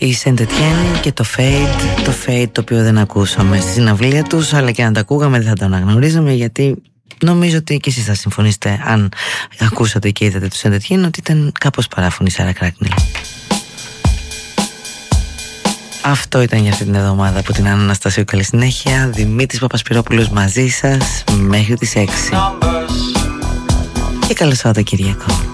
Η Saint Etienne και το Fade, το οποίο δεν ακούσαμε στη συναυλία τους, αλλά και αν τα ακούγαμε δεν θα το αναγνωρίζαμε, γιατί νομίζω ότι και εσείς θα συμφωνήσετε, αν ακούσατε και είδατε το Saint Etienne, ότι ήταν κάπως παράφωνη η Σάρα Κράκνιλ. Αυτό ήταν για αυτή την εβδομάδα από την Αναστασίου. Καλή συνέχεια. Δημήτρης Παπασπυρόπουλος μαζί σας μέχρι τις 6. Και καλό Σαββατοκύριακο.